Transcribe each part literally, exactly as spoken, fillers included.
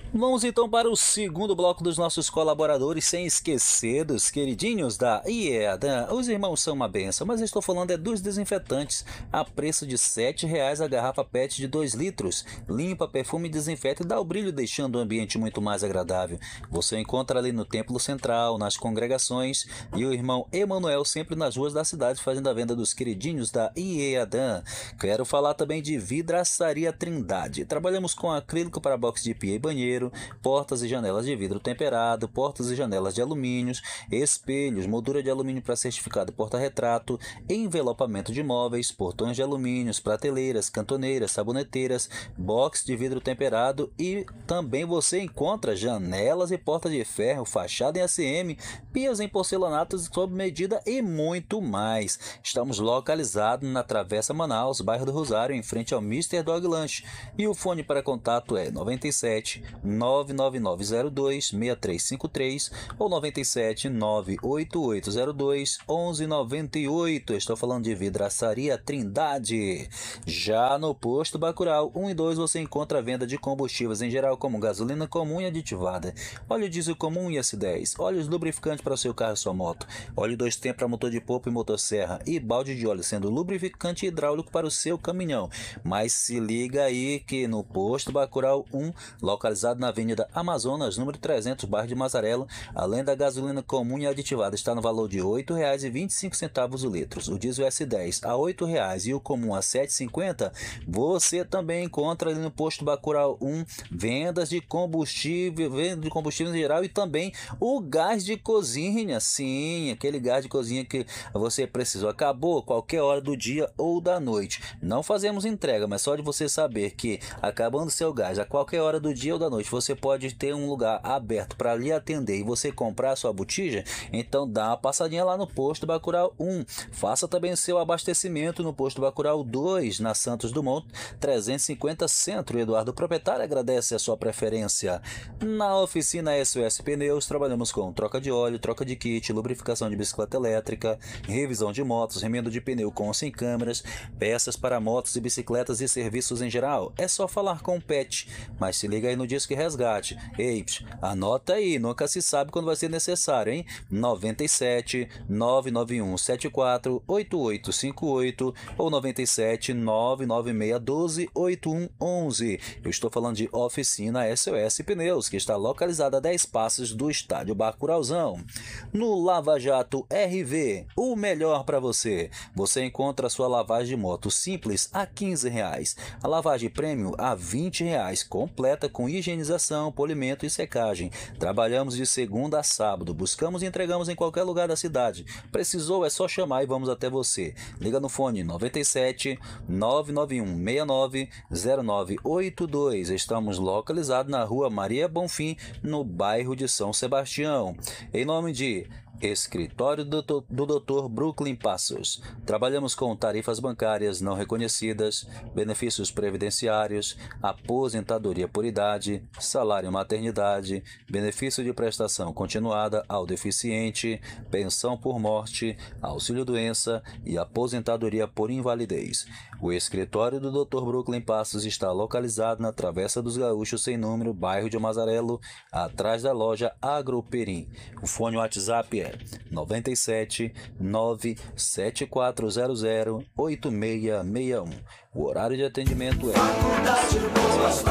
Vamos então para o segundo bloco dos nossos colaboradores, sem esquecer dos queridinhos da IEADAN. Os irmãos são uma benção, mas eu estou falando é dos desinfetantes, a preço de sete reais a garrafa P E T de dois litros. Limpa, perfume e desinfeta e dá o brilho, deixando o ambiente muito mais agradável. Você encontra ali no Templo Central, nas congregações, e o irmão Emanuel sempre nas ruas da cidade fazendo a venda dos queridinhos da IEADAN. Quero falar também de Vidraçaria Trindade. Trabalhamos com acrílico para box de pia e banheiro, portas e janelas de vidro temperado, portas e janelas de alumínio, espelhos, moldura de alumínio para certificado porta-retrato, envelopamento de móveis, portões de alumínio, prateleiras, cantoneiras, saboneteiras, box de vidro temperado e também você encontra janelas e portas de ferro, fachada em A C M, pias em porcelanato sob medida e muito mais. Estamos localizados na Travessa Manaus, bairro do Rosário, em frente ao mister Dog Lunch. E o fone para contato é noventa e sete, nove nove nove zero dois, seis três cinco três ou noventa e sete, nove oito oito zero dois, onze noventa e oito. Estou falando de Vidraçaria Trindade. Já no posto Bacurau um e dois você encontra a venda de combustíveis em geral, como gasolina comum e aditivada, óleo diesel comum e S dez, óleos lubrificantes para o seu carro e sua moto, óleo dois tempos para motor de polpa e motosserra e balde de óleo sendo lubrificante hidráulico para o seu caminhão. Mas se liga aí que no posto Bacurau um, localizado na Avenida Amazonas, número trezentos, bairro de Mazarelo, além da gasolina comum e aditivada está no valor de oito reais e vinte e cinco centavos o litro, o diesel S dez a oito reais e o comum a sete reais e cinquenta centavos, você também encontra ali no posto Bacurau um vendas de combustível, venda de combustível em geral e também o gás de cozinha, sim, aquele gás de cozinha que você precisou, acabou qualquer hora do dia ou da noite. Não fazemos entrega, mas só de você saber que acabando seu gás a qualquer hora do dia ou da noite, você pode ter um lugar aberto para lhe atender e você comprar a sua botija, então dá uma passadinha lá no posto Bacurau um. Faça também o seu abastecimento no posto Bacurau dois, na Santos Dumont trezentos e cinquenta Centro. Eduardo, proprietário, agradece a sua preferência. Na oficina S O S Pneus, trabalhamos com troca de óleo, troca de kit, lubrificação de bicicleta elétrica, revisão de motos, remendo de pneu com ou sem câmeras, peças para motos e bicicletas e serviços em geral. É só falar com o Pet, mas se liga aí no Disque Resgate. Ei, anota aí, nunca se sabe quando vai ser necessário, hein? noventa e sete, nove nove um sete quatro, oito oito cinco oito ou noventa e sete, nove nove seis um dois, oito um um um. Eu estou falando de Oficina S O S Pneus, que está localizada a dez passos do Estádio Bacurauzão. No Lava Jato R V, o melhor para você. Você encontra a sua lavagem de moto simples a quinze reais, a lavagem premium a vinte reais, completa com higienização, polimento e secagem. Trabalhamos de segunda a sábado, buscamos e entregamos em qualquer lugar da cidade. Precisou, é só chamar e vamos até você. Liga no fone noventa e sete, nove nove um seis nove, zero nove oito dois. Estamos localizados na rua Maria Bonfim, no bairro de São Sebastião. Em nome de Escritório do doutor Brooklyn Passos. Trabalhamos com tarifas bancárias não reconhecidas, benefícios previdenciários, aposentadoria por idade, salário maternidade, benefício de prestação continuada ao deficiente, pensão por morte, auxílio-doença e aposentadoria por invalidez. O escritório do doutor Brooklyn Passos está localizado na Travessa dos Gaúchos sem número, bairro de Mazarelo, atrás da loja Agroperim. O fone WhatsApp é noventa e sete, nove sete quatro zero zero, oito seis seis um. O horário de atendimento é... Faculdade Boas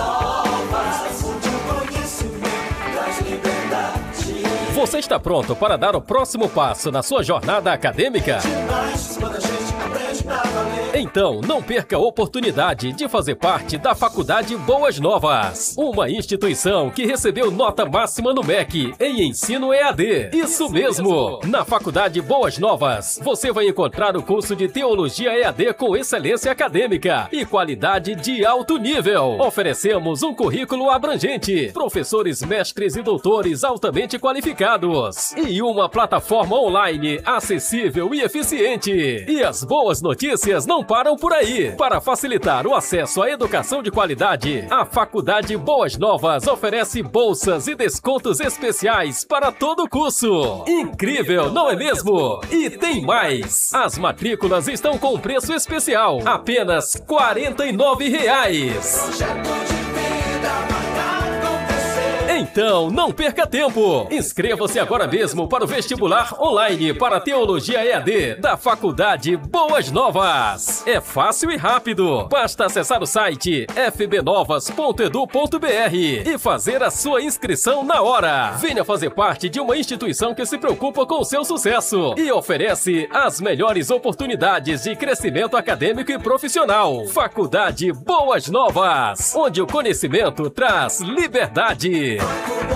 Novas, onde o conhecimento traz liberdade. Você está pronto para dar o próximo passo na sua jornada acadêmica? Demais, quando a gente aprende pra valer. Então, não perca a oportunidade de fazer parte da Faculdade Boas Novas, uma instituição que recebeu nota máxima no M E C em ensino E A D. Isso mesmo! Na Faculdade Boas Novas, você vai encontrar o curso de Teologia E A D com excelência acadêmica e qualidade de alto nível. Oferecemos um currículo abrangente, professores, mestres e doutores altamente qualificados e uma plataforma online acessível e eficiente. E as boas notícias não param por aí. Para facilitar o acesso à educação de qualidade, a Faculdade Boas Novas oferece bolsas e descontos especiais para todo o curso. Incrível, não é mesmo? E tem mais! As matrículas estão com preço especial, apenas quarenta e nove reais. Projeto de vida marcado com você. Então, não perca tempo! Inscreva-se agora mesmo para o vestibular online para Teologia E A D da Faculdade Boas Novas. É fácil e rápido. Basta acessar o site f b novas ponto edu ponto b r e fazer a sua inscrição na hora. Venha fazer parte de uma instituição que se preocupa com o seu sucesso e oferece as melhores oportunidades de crescimento acadêmico e profissional. Faculdade Boas Novas, onde o conhecimento traz liberdade.